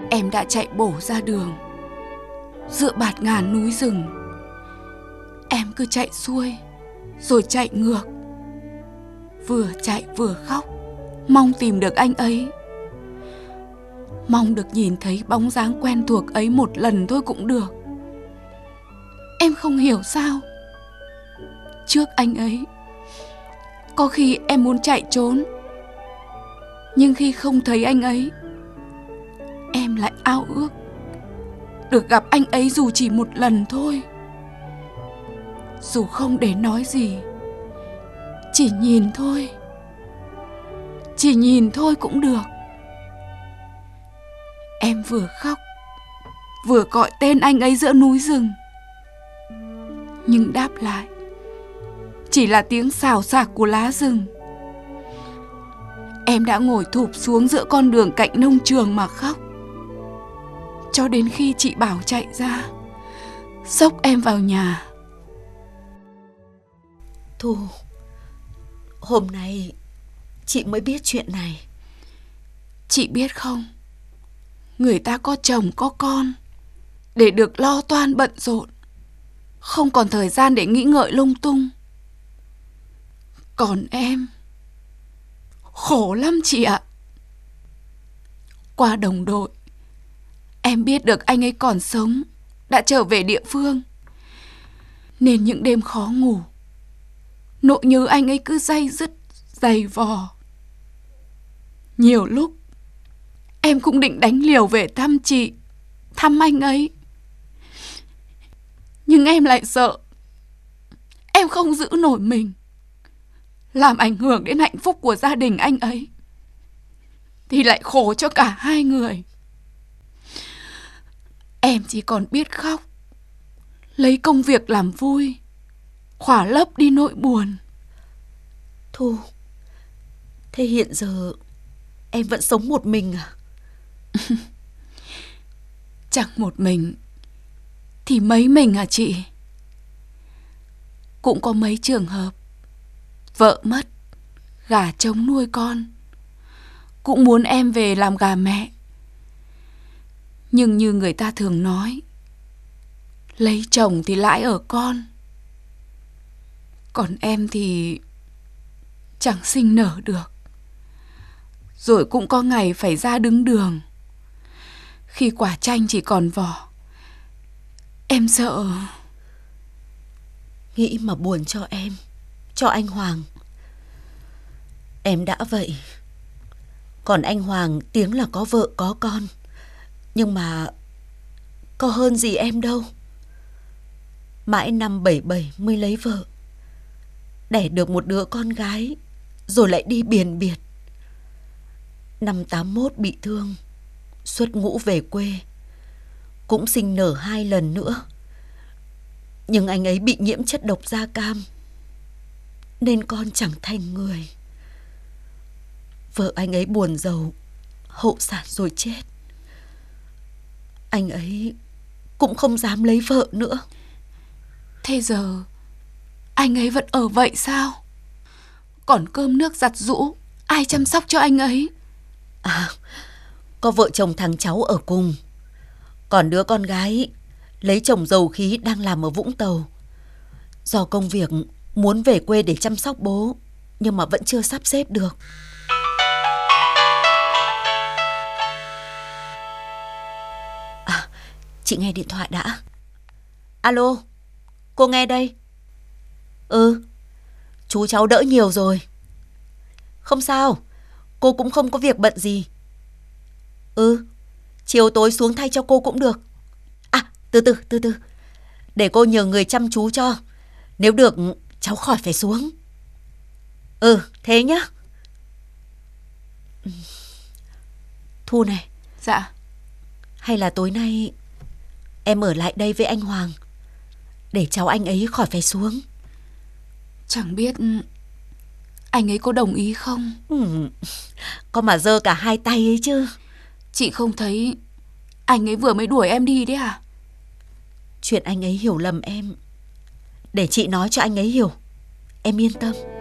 Em đã chạy bổ ra đường, giữa bạt ngàn núi rừng. Em cứ chạy xuôi rồi chạy ngược, vừa chạy vừa khóc, mong tìm được anh ấy, mong được nhìn thấy bóng dáng quen thuộc ấy một lần thôi cũng được. Em không hiểu sao trước anh ấy, có khi em muốn chạy trốn, nhưng khi không thấy anh ấy, em lại ao ước được gặp anh ấy dù chỉ một lần thôi. Dù không để nói gì, chỉ nhìn thôi, chỉ nhìn thôi cũng được. Em vừa khóc, vừa gọi tên anh ấy giữa núi rừng, nhưng đáp lại chỉ là tiếng xào xạc của lá rừng. Em đã ngồi thụp xuống giữa con đường cạnh nông trường mà khóc, cho đến khi chị Bảo chạy ra, xốc em vào nhà. Thu, hôm nay chị mới biết chuyện này. Chị biết không, người ta có chồng có con để được lo toan bận rộn, không còn thời gian để nghĩ ngợi lung tung. Còn em, khổ lắm chị ạ. Qua đồng đội, em biết được anh ấy còn sống, đã trở về địa phương. Nên những đêm khó ngủ, nỗi nhớ anh ấy cứ day dứt, dày vò. Nhiều lúc em cũng định đánh liều về thăm chị, thăm anh ấy. Nhưng em lại sợ em không giữ nổi mình, làm ảnh hưởng đến hạnh phúc của gia đình anh ấy, thì lại khổ cho cả hai người. Em chỉ còn biết khóc, lấy công việc làm vui, khỏa lấp đi nỗi buồn. Thu, thế hiện giờ em vẫn sống một mình à? Chẳng một mình thì mấy mình à chị. Cũng có mấy trường hợp vợ mất, gả trống nuôi con, cũng muốn em về làm gà mẹ. Nhưng như người ta thường nói, lấy chồng thì lãi ở con. Còn em thì chẳng sinh nở được, rồi cũng có ngày phải ra đứng đường. Khi quả chanh chỉ còn vỏ, em sợ. Nghĩ mà buồn cho em, cho anh Hoàng. Em đã vậy, còn anh Hoàng tiếng là có vợ có con, nhưng mà có hơn gì em đâu. Mãi năm 77 mới lấy vợ, đẻ được một đứa con gái, rồi lại đi biền biệt. Năm 81 bị thương, xuất ngũ về quê, cũng sinh nở 2 lần nữa. Nhưng anh ấy bị nhiễm chất độc da cam, nên con chẳng thành người. Vợ anh ấy buồn giàu, hậu sản rồi chết. Anh ấy cũng không dám lấy vợ nữa. Thế giờ anh ấy vẫn ở vậy sao? Còn cơm nước giặt giũ, ai chăm sóc cho anh ấy? À, có vợ chồng thằng cháu ở cùng. Còn đứa con gái lấy chồng dầu khí đang làm ở Vũng Tàu. Do công việc muốn về quê để chăm sóc bố, nhưng mà vẫn chưa sắp xếp được. À, chị nghe điện thoại đã. Alo, cô nghe đây. Ừ, chú cháu đỡ nhiều rồi. Không sao, cô cũng không có việc bận gì. Ừ, chiều tối xuống thay cho cô cũng được. À, từ từ, để cô nhờ người chăm chú cho. Nếu được, cháu khỏi phải xuống. Ừ, thế nhá. Thu này. Dạ. Hay là tối nay em ở lại đây với anh Hoàng, để cháu anh ấy khỏi phải xuống. Chẳng biết anh ấy có đồng ý không? Có mà giơ cả hai tay ấy chứ. Chị không thấy anh ấy vừa mới đuổi em đi đấy à? Chuyện anh ấy hiểu lầm em, để chị nói cho anh ấy hiểu. Em yên tâm.